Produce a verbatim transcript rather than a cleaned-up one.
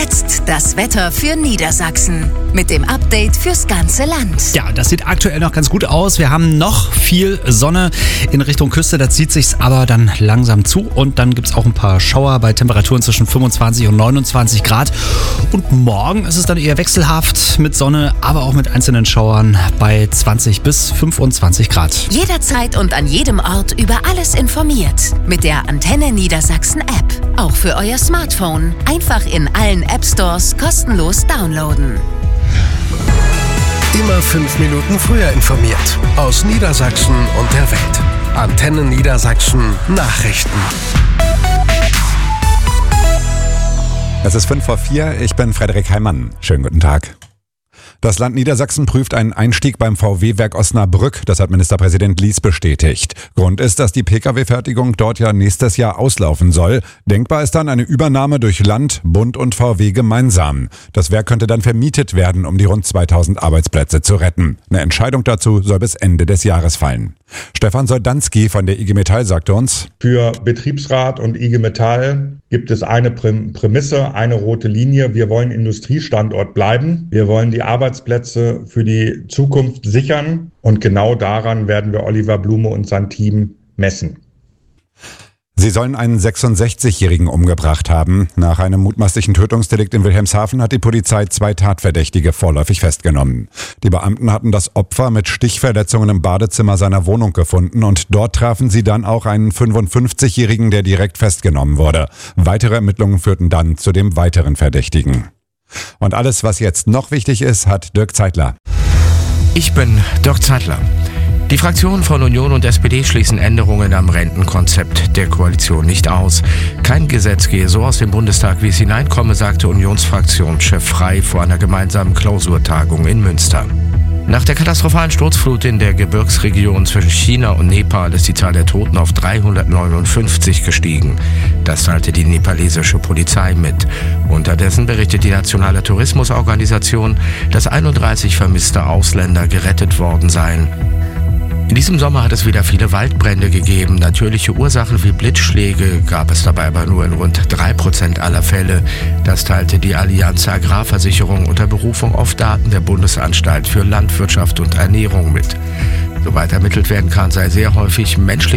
Jetzt das Wetter für Niedersachsen mit dem Update fürs ganze Land. Ja, das sieht aktuell noch ganz gut aus. Wir haben noch viel Sonne in Richtung Küste, da zieht sich's aber dann langsam zu und dann gibt's auch ein paar Schauer bei Temperaturen zwischen fünfundzwanzig und neunundzwanzig Grad. Und morgen ist es dann eher wechselhaft mit Sonne, aber auch mit einzelnen Schauern bei zwanzig bis fünfundzwanzig Grad. Jederzeit und an jedem Ort über alles informiert mit der Antenne Niedersachsen App. Auch für euer Smartphone. Einfach in allen App Stores kostenlos downloaden. Immer fünf Minuten früher informiert. Aus Niedersachsen und der Welt. Antenne Niedersachsen Nachrichten. Es ist fünf vor vier, ich bin Frederik Heimann. Schönen guten Tag. Das Land Niedersachsen prüft einen Einstieg beim V W-Werk Osnabrück. Das hat Ministerpräsident Lies bestätigt. Grund ist, dass die Pkw-Fertigung dort ja nächstes Jahr auslaufen soll. Denkbar ist dann eine Übernahme durch Land, Bund und V W gemeinsam. Das Werk könnte dann vermietet werden, um die rund zweitausend Arbeitsplätze zu retten. Eine Entscheidung dazu soll bis Ende des Jahres fallen. Stefan Soldanski von der I G Metall sagte uns: Für Betriebsrat und I G Metall gibt es eine Prämisse, eine rote Linie. Wir wollen Industriestandort bleiben. Wir wollen die Arbeitsplätze für die Zukunft sichern. Und genau daran werden wir Oliver Blume und sein Team messen. Sie sollen einen sechsundsechzigjährigen umgebracht haben. Nach einem mutmaßlichen Tötungsdelikt in Wilhelmshaven hat die Polizei zwei Tatverdächtige vorläufig festgenommen. Die Beamten hatten das Opfer mit Stichverletzungen im Badezimmer seiner Wohnung gefunden und dort trafen sie dann auch einen fünfundfünfzigjährigen, der direkt festgenommen wurde. Weitere Ermittlungen führten dann zu dem weiteren Verdächtigen. Und alles, was jetzt noch wichtig ist, hat Dirk Zeitler. Ich bin Dirk Zeitler. Die Fraktionen von Union und S P D schließen Änderungen am Rentenkonzept der Koalition nicht aus. Kein Gesetz gehe so aus dem Bundestag, wie es hineinkomme, sagte Unionsfraktionschef Frey vor einer gemeinsamen Klausurtagung in Münster. Nach der katastrophalen Sturzflut in der Gebirgsregion zwischen China und Nepal ist die Zahl der Toten auf dreihundertneunundfünfzig gestiegen. Das teilte die nepalesische Polizei mit. Unterdessen berichtet die Nationale Tourismusorganisation, dass einunddreißig vermisste Ausländer gerettet worden seien. In diesem Sommer hat es wieder viele Waldbrände gegeben. Natürliche Ursachen wie Blitzschläge gab es dabei aber nur in rund drei Prozent aller Fälle. Das teilte die Allianz Agrarversicherung unter Berufung auf Daten der Bundesanstalt für Landwirtschaft und Ernährung mit. Soweit ermittelt werden kann, sei sehr häufig menschlich